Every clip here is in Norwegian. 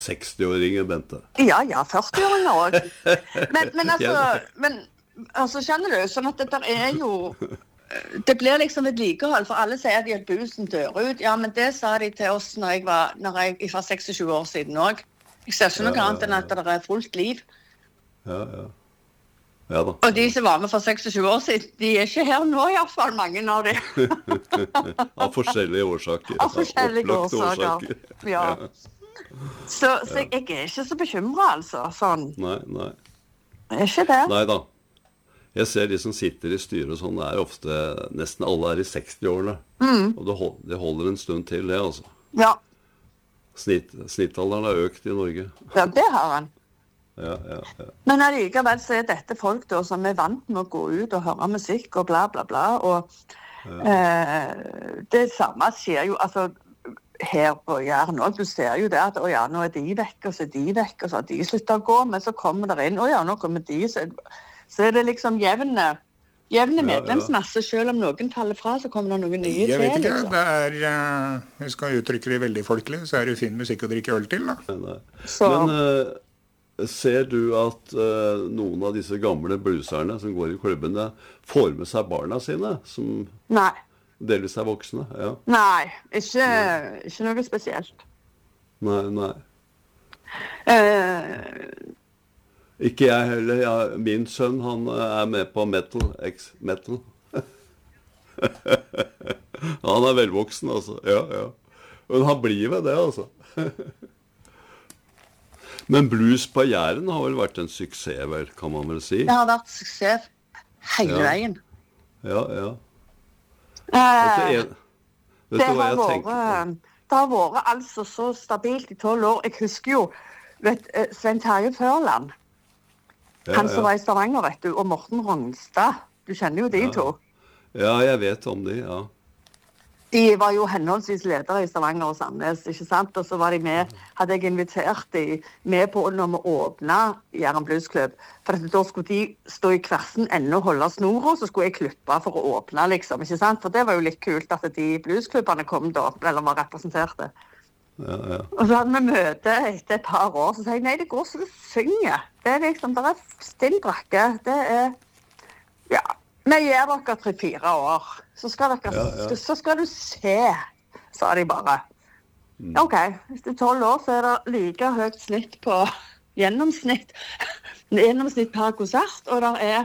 60-åringen, Bente. Ja, 40-åringer også. Men altså, skjønner du, sånn at det der jo, det blir liksom et likehold, for alle sier at busen dør ut. Ja, men det sa de til oss når jeg var 26 år siden også. Jeg ser ikke noe annet enn at det fullt liv. Ja da. Og de som var med for 26 år siden, de ikke her nå i hvert fall, mange av de. Av forskjellige årsaker. Av forskjellige årsaker. Ja. Så jeg ikke så bekymret, altså. Sånn. Nei. Ikke det? Nei da. Jeg ser de som sitter i styret og sånn, det ofte, nesten alle i 60-årene. Og det holder en stund til det, altså. Ja. Snittalderen har økt i Norge. Ja, det har han. Ja. Men allikevel så dette folk da, som vant med å gå ut og høre musikk og bla bla bla, og det samme skjer jo, altså, her på Jæren også. Du ser jo det at nå de vekk, og så de vekk, og så har de sluttet å gå, men så kommer det inn, nå kommer de, så det liksom jevne medlemsmasse, selv om noen faller fra, så kommer det noen nye til. Jeg vet ikke, liksom. det jeg skal uttrykke det veldig folkelig, så det fin musikk å drikke øl til, da. Men ser du at noen av disse gamle blueserne som går i klubbene får med seg barna sine, som delvis voksne? Ja. Nei, ikke noe spesielt. Nei. Ikke jeg heller. Ja, min sønn, han med på metal. Han velvoksen, altså. Ja. Men han blir ved det, altså. Men blues på Jæren har vel vært en suksess, vel, kan man vel si? Det har vært suksess hele veien. Ja. Det har vært altså så stabilt i 12 år. Jeg husker jo, Svein Terje Førland, han som var i Stavanger, vet du, og Morten Rognstad. Du kjenner jo de to. Ja, jeg vet om de, ja. De var jo henholdsvis ledere i Stavanger og Sandnes, ikke sant? Og så var de med, hadde jeg invitert de med på når vi åpnet Jæren Bluesklubb. For da skulle de stå i kversen enda og holde snora, så skulle jeg klippe for å åpne, liksom, ikke sant? For det var jo litt kult at de bluesklubbene kom da, eller var representerte. Ja. Og så hadde vi møte etter et par år, så sa jeg, nei, det går så det synger. Det liksom, det stille brakke, det ja. Vi gjør dere 3-4 år, så skal du se, sa de bare. Ok, hvis det 12 år, så det like høyt snitt på gjennomsnitt per konsert, og det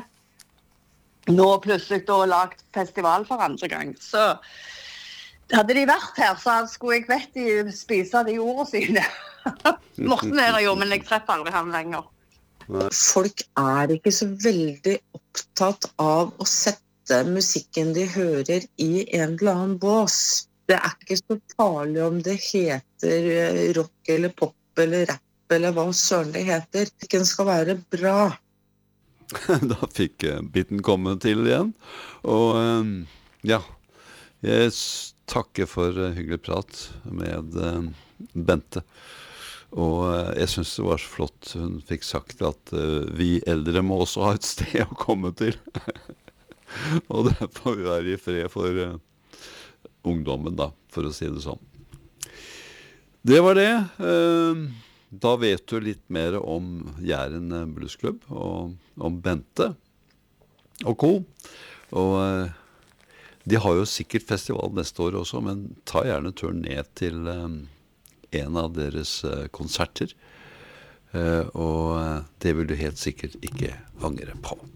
nå plutselig da lagt festival for andre gang. Så hadde de vært her, så skulle jeg vet de spise de ordene sine. Morten det jo, men jeg treffer aldri han lenger. Folk ikke så veldig opptatt av å sette musikken de hører i en eller annen bås. Det ikke så farlig om det heter rock eller pop eller rap eller hva søren det heter. Musikken skal være bra. Da fikk biten komme til igjen. Og jeg takker for hyggelig prat med Bente. Og jeg synes det var så flott hun fikk sagt at vi eldre må også ha et sted å komme til. Og det får vi være i fred for ungdommen da, for å si det sånn. Det var det. Da vet du litt mer om Jæren Bluesklubb og om Bente og co. Og de har jo sikkert festival neste år også, men ta gjerne turen ned til en av deres konserter, og det vil du helt sikkert ikke angre på.